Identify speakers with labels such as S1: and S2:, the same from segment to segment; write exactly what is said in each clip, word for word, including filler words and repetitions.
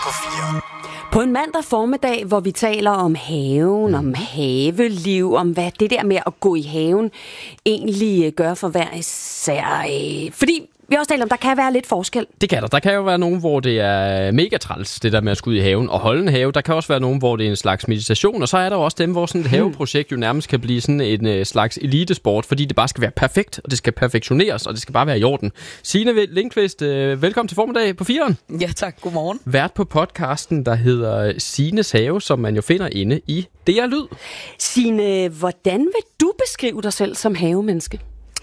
S1: på fire.
S2: På en mandag formiddag, hvor vi taler om haven, om haveliv, om hvad det der med at gå i haven egentlig gør for hver især. Fordi vi har også talt om, der kan være lidt forskel.
S3: Det kan der. Der kan jo være nogen, hvor det er mega træls, det der med at skulle ud i haven og holde en have. Der kan også være nogen, hvor det er en slags meditation. Og så er der også dem, hvor sådan et haveprojekt jo nærmest kan blive sådan en slags elitesport, fordi det bare skal være perfekt, og det skal perfektioneres, og det skal bare være i orden. Signe Lindqvist, velkommen til formiddag på fireren.
S4: Ja tak, godmorgen.
S3: Vært på podcasten, der hedder Signes Have, som man jo finder inde i D R Lyd.
S2: Signe, hvordan vil du beskrive dig selv som havemenneske?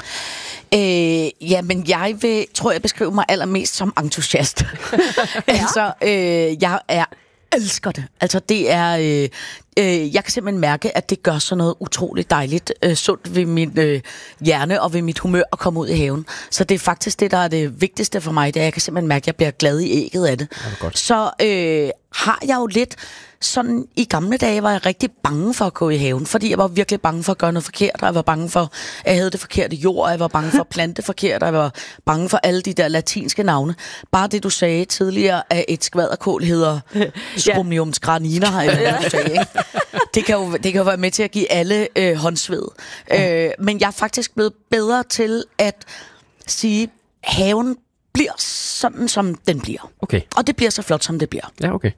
S4: Øh, ja, men jeg vil, tror jeg beskriver mig allermest som entusiast. altså, øh, jeg er elsker det. Altså, det er... Øh, øh, jeg kan simpelthen mærke, at det gør sådan noget utroligt dejligt, øh, sundt ved min øh, hjerne og ved mit humør at komme ud i haven. Så det er faktisk det, der er det vigtigste for mig, det er, at jeg kan simpelthen mærke, at jeg bliver glad i ægget af det.
S3: det godt.
S4: Så øh, har jeg jo lidt... Sådan i gamle dage var jeg rigtig bange for at gå i haven, fordi jeg var virkelig bange for at gøre noget forkert, og jeg var bange for, at jeg havde det forkerte jord, og jeg var bange for at plante forkert, og jeg var bange for alle de der latinske navne. Bare det, du sagde tidligere, at et skvaderkål hedder Scomiums granina, eller hvad du sagde, ikke? Det kan, jo, det kan jo være med til at give alle øh, håndsved. Øh, men jeg er faktisk blevet bedre til at sige, haven bliver sådan, som den bliver.
S3: Okay.
S4: Og det bliver så flot, som det bliver.
S3: Ja, okay.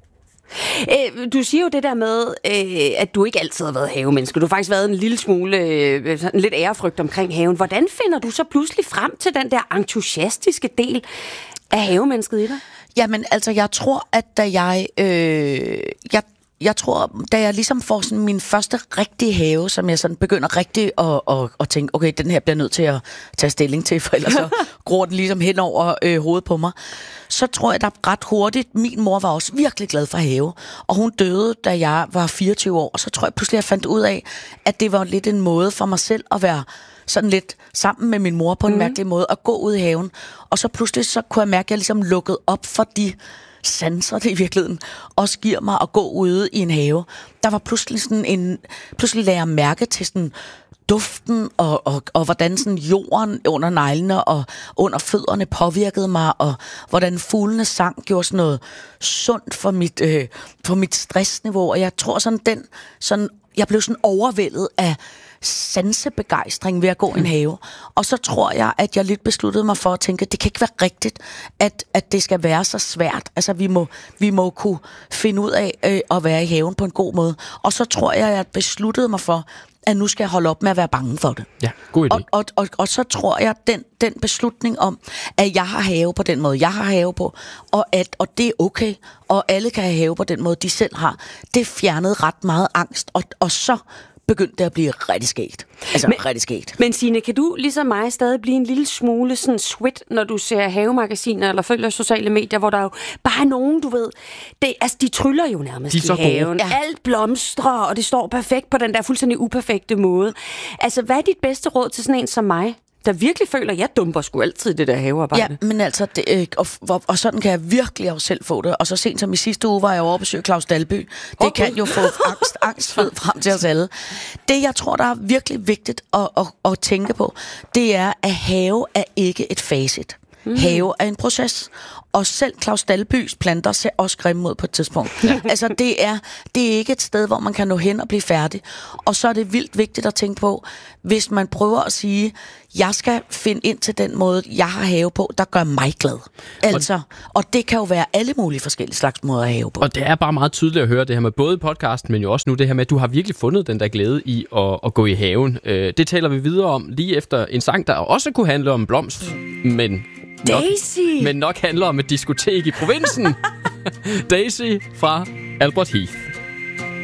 S2: Øh, du siger jo det der med, øh, at du ikke altid har været havemenneske. Du har faktisk været en lille smule, øh, sådan lidt ærefrygt omkring haven. Hvordan finder du så pludselig frem til den der entusiastiske del af havemennesket i dig?
S4: Jamen, altså, jeg tror, at da jeg... Øh, jeg Jeg tror, da jeg ligesom får sådan min første rigtige have, som jeg sådan begynder rigtig at, at, at tænke, okay, den her bliver nødt til at tage stilling til, for ellers så gror den ligesom hen over øh, hovedet på mig. Så tror jeg, der ret hurtigt, min mor var også virkelig glad for have, og hun døde, da jeg var fireogtyve år, og så tror jeg pludselig, jeg fandt ud af, at det var lidt en måde for mig selv at være sådan lidt sammen med min mor på en mm. mærkelig måde, at gå ud i haven. Og så pludselig, så kunne jeg mærke, at jeg ligesom lukkede op for de sanser, det i virkeligheden også giver mig at gå ude i en have. Der var pludselig sådan en... Pludselig lagde jeg mærke til sådan duften, og, og, og hvordan sådan jorden under neglene og under fødderne påvirkede mig, og hvordan fuglene sang gjorde sådan noget sundt for mit, øh, for mit stressniveau. Og jeg tror sådan, den... Sådan, jeg blev sådan overvældet af sansebegejstring ved at gå i en have. Og så tror jeg, at jeg lidt besluttede mig for at tænke, at det kan ikke være rigtigt, at, at det skal være så svært. Altså, vi må, vi må kunne finde ud af øh, at være i haven på en god måde. Og så tror jeg, at jeg besluttede mig for, at nu skal jeg holde op med at være bange for det.
S3: Ja, god idé.
S4: Og, og, og, og så tror jeg, at den, den beslutning om, at jeg har have på den måde, jeg har have på, og, at, og det er okay, og alle kan have have på den måde, de selv har, det fjernede ret meget angst, og, og så begyndte det at blive rigtig skægt. Altså
S2: men,
S4: rigtig skægt.
S2: Men Signe, kan du ligesom mig stadig blive en lille smule sådan sweat, når du ser havemagasiner eller følger sociale medier, hvor der jo bare er nogen, du ved, det, altså de tryller jo nærmest
S3: de
S2: i haven. Ja. Alt blomstrer, og det står perfekt på den der fuldstændig uperfekte måde. Altså, hvad er dit bedste råd til sådan en som mig, der virkelig føler, at jeg dumper sgu altid det der havearbejde?
S4: Ja, men altså, det, øh, og, og, og sådan kan jeg virkelig også selv få det. Og så sent som i sidste uge var jeg over at besøge Claus Dalby. Det okay. kan jo få angst, angst ved frem til os alle. Det, jeg tror, der er virkelig vigtigt at, at, at tænke på, det er, at have er ikke et facit. Mm. Have er en proces. Og selv Claus Dalbys planter ser også grimme ud på et tidspunkt. Ja. Altså, det er, det er ikke et sted, hvor man kan nå hen og blive færdig. Og så er det vildt vigtigt at tænke på, hvis man prøver at sige, jeg skal finde ind til den måde, jeg har have på, der gør mig glad. Altså, og det kan jo være alle mulige forskellige slags måder at have på.
S3: Og det er bare meget tydeligt at høre det her med både podcasten, men jo også nu det her med, at du har virkelig fundet den der glæde i at, at gå i haven. Det taler vi videre om lige efter en sang, der også kunne handle om blomst, men... Nok,
S2: Daisy!
S3: Men nok handler om et diskotek i provinsen. Daisy fra Albert Heath.